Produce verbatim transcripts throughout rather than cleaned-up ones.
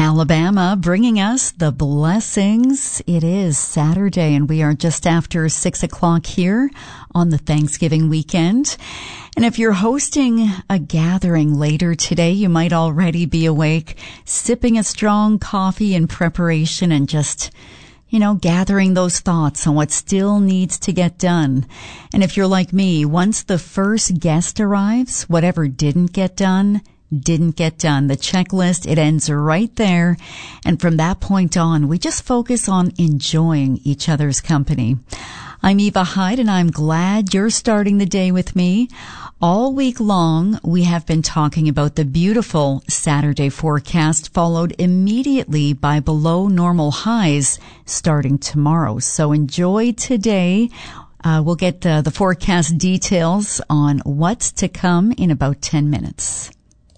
Alabama, bringing us the blessings. It is Saturday, and we are just after six o'clock here on the Thanksgiving weekend. And if you're hosting a gathering later today, you might already be awake, sipping a strong coffee in preparation and just, you know, gathering those thoughts on what still needs to get done. And if you're like me, once the first guest arrives, whatever didn't get done, didn't get done. The checklist, it ends right there. And from that point on, we just focus on enjoying each other's company. I'm Eva Hyde, and I'm glad you're starting the day with me. All week long, we have been talking about the beautiful Saturday forecast, followed immediately by below normal highs starting tomorrow. So enjoy today. Uh, we'll get uh, the forecast details on what's to come in about ten minutes.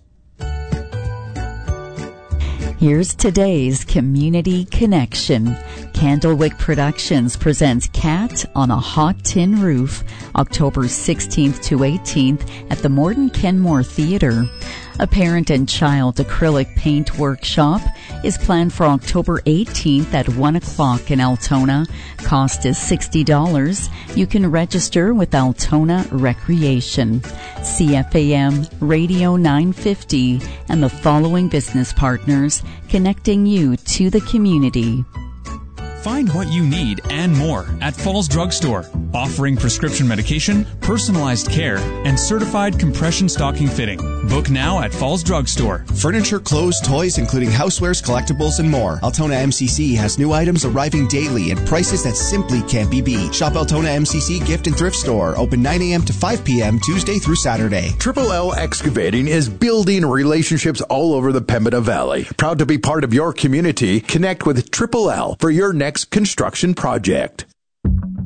Here's today's Community Connection. Candlewick Productions presents Cat on a Hot Tin Roof, October sixteenth to eighteenth at the Morton Kenmore Theatre. A parent and child acrylic paint workshop is planned for October eighteenth at one o'clock in Altona. Cost is sixty dollars. You can register with Altona Recreation. C F A M, Radio nine fifty, and the following business partners connecting you to the community. Find what you need and more at Falls Drug Store, offering prescription medication, personalized care, and certified compression stocking fitting. Book now at Falls Drug Store. Furniture, clothes, toys, including housewares, collectibles, and more. Altona M C C has new items arriving daily at prices that simply can't be beat. Shop Altona M C C Gift and Thrift Store, open nine a.m. to five p.m. Tuesday through Saturday. Triple L Excavating is building relationships all over the Pembina Valley. Proud to be part of your community. Connect with Triple L for your next construction project.